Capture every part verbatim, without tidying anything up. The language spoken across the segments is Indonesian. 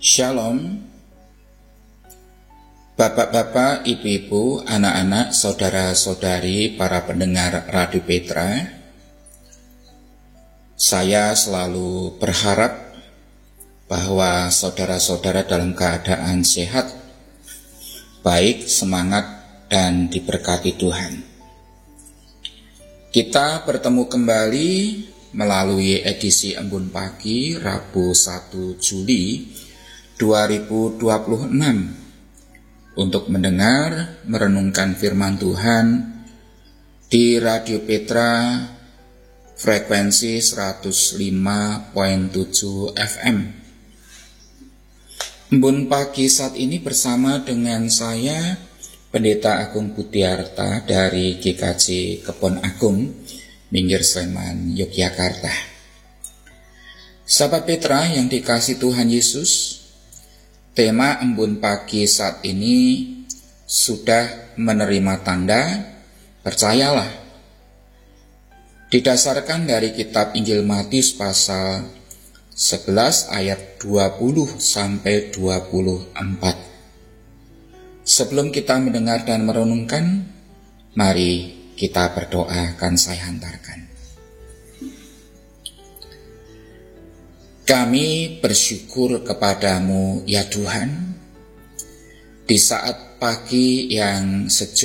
Shalom, Bapak-bapak, ibu-ibu, anak-anak, saudara-saudari, para pendengar Radio Petra. Saya selalu berharap bahwa saudara-saudara dalam keadaan sehat, baik, semangat, dan diberkati Tuhan. Kita bertemu kembali melalui edisi Embun Pagi Rabu satu Juli dua ribu dua puluh enam untuk mendengar, merenungkan firman Tuhan di Radio Petra frekuensi seratus lima koma tujuh F M. Embun Pagi saat ini bersama dengan saya, Pendeta Agung Budiarta dari G K J Kebon Agung, Minggir Sleman, Yogyakarta. Sahabat Petra yang dikasihi Tuhan Yesus, tema Embun Pagi saat ini sudah menerima tanda percayalah. Didasarkan dari kitab Injil Matius pasal sebelas ayat dua puluh sampai dua puluh empat. Sebelum kita mendengar dan merenungkan, mari kita berdoa, akan saya hantarkan. Kami bersyukur kepadamu ya Tuhan, di saat pagi yang sejuk.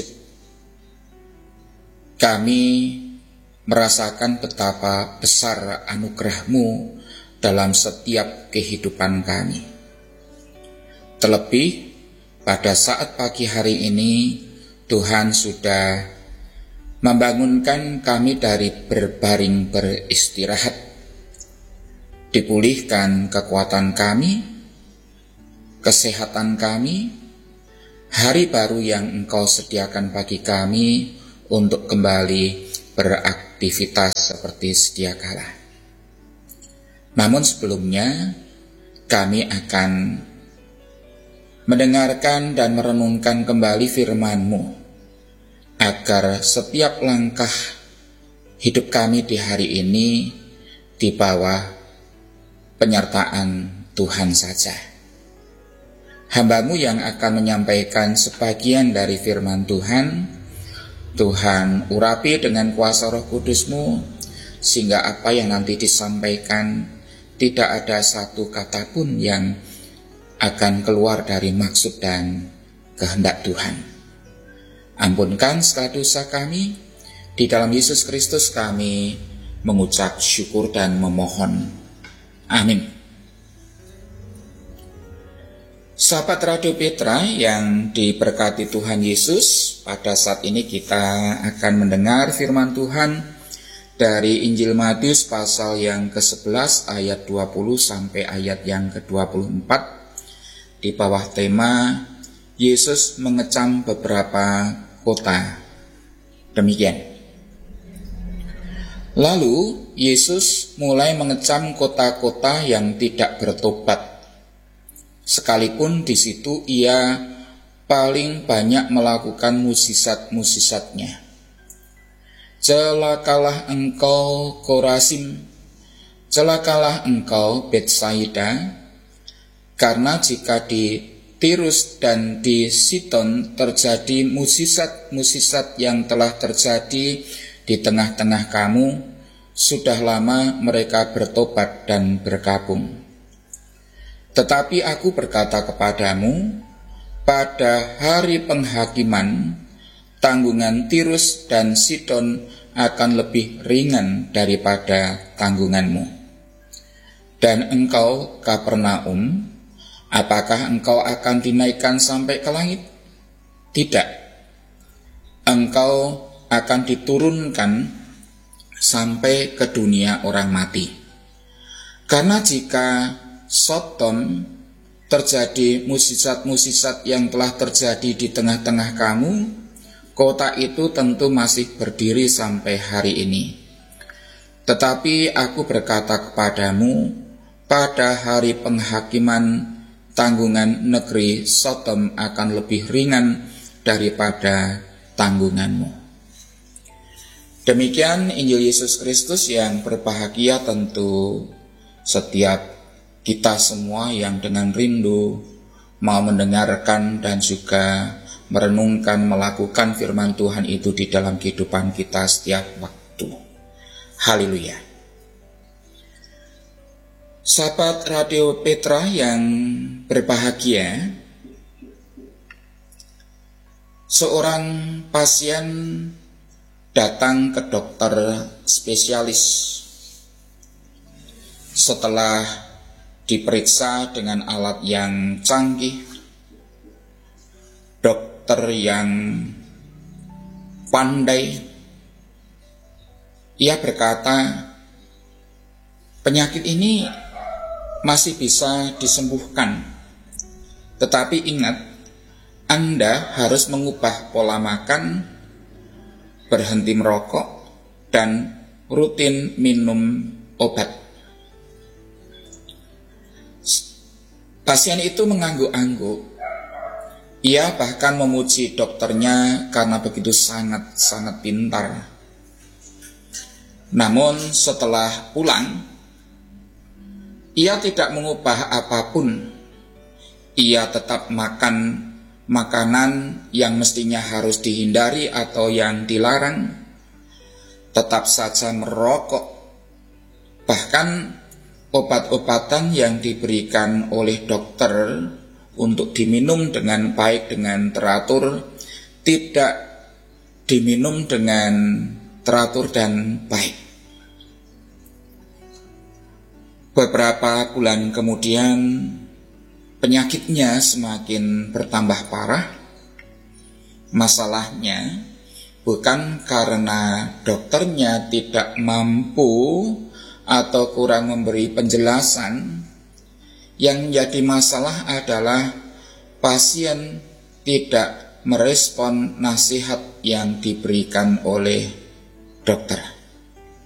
Kami merasakan betapa besar anugerah-Mu dalam setiap kehidupan kami. Terlebih pada saat pagi hari ini, Tuhan sudah membangunkan kami dari berbaring beristirahat, dipulihkan kekuatan kami, kesehatan kami, hari baru yang Engkau sediakan bagi kami untuk kembali beraktivitas seperti sedia kala. Namun sebelumnya, kami akan mendengarkan dan merenungkan kembali firman-Mu, agar setiap langkah hidup kami di hari ini di bawah penyertaan Tuhan saja. Hamba-Mu yang akan menyampaikan sebagian dari firman Tuhan, Tuhan urapi dengan kuasa Roh Kudus-Mu, sehingga apa yang nanti disampaikan tidak ada satu kata pun yang akan keluar dari maksud dan kehendak Tuhan. Ampunkan segala dosa kami, di dalam Yesus Kristus kami mengucap syukur dan memohon. Amin. Sahabat Radio Petra yang diberkati Tuhan Yesus, pada saat ini kita akan mendengar firman Tuhan dari Injil Matius pasal yang ke sebelas ayat dua puluh sampai ayat yang ke dua puluh empat di bawah tema Yesus mengecam beberapa kota. Demikian. Lalu Yesus mulai mengecam kota-kota yang tidak bertobat, sekalipun di situ ia paling banyak melakukan mukjizat-mukjizatnya. Celakalah engkau Korazim, celakalah engkau Betsaida, karena jika di Tirus dan di Sidon terjadi mukjizat-mukjizat yang telah terjadi di tengah-tengah kamu, sudah lama mereka bertobat dan bergabung. Tetapi aku berkata kepadamu, pada hari penghakiman, tanggungan Tirus dan Sidon akan lebih ringan daripada tanggunganmu. Dan engkau, Kapernaum, apakah engkau akan dinaikkan sampai ke langit? Tidak. Engkau akan diturunkan sampai ke dunia orang mati. Karena jika Sodom terjadi mukjizat-mukjizat yang telah terjadi di tengah-tengah kamu, kota itu tentu masih berdiri sampai hari ini. Tetapi aku berkata kepadamu, pada hari penghakiman, tanggungan negeri Sodom akan lebih ringan daripada tanggunganmu. Demikian Injil Yesus Kristus yang berbahagia. Tentu setiap kita semua yang dengan rindu mau mendengarkan dan juga merenungkan, melakukan firman Tuhan itu di dalam kehidupan kita setiap waktu. Haleluya. Sahabat Radio Petra yang berbahagia, seorang pasien datang ke dokter spesialis. Setelah diperiksa dengan alat yang canggih, dokter yang pandai, ia berkata, penyakit ini masih bisa disembuhkan. Tetapi ingat, Anda harus mengubah pola makan, berhenti merokok, dan rutin minum obat. Pasien itu mengangguk-angguk. Ia bahkan memuji dokternya karena begitu sangat-sangat pintar. Namun setelah pulang, ia tidak mengubah apapun. Ia tetap makan makanan yang mestinya harus dihindari atau yang dilarang, tetap saja merokok. Bahkan obat-obatan yang diberikan oleh dokter untuk diminum dengan baik, dengan teratur, tidak diminum dengan teratur dan baik. Beberapa bulan kemudian, penyakitnya semakin bertambah parah. Masalahnya bukan karena dokternya tidak mampu atau kurang memberi penjelasan. Yang menjadi masalah adalah pasien tidak merespon nasihat yang diberikan oleh dokter.